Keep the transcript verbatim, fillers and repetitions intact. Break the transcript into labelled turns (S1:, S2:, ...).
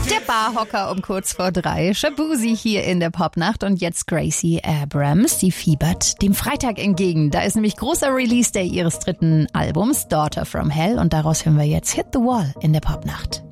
S1: Der Barhocker um kurz vor drei. Shabuzi hier in der Popnacht und jetzt Gracie Abrams. Sie fiebert dem Freitag entgegen. Da ist nämlich großer Release-Day ihres dritten Albums, Daughter from Hell. Und daraus hören wir jetzt Hit the Wall in der Popnacht.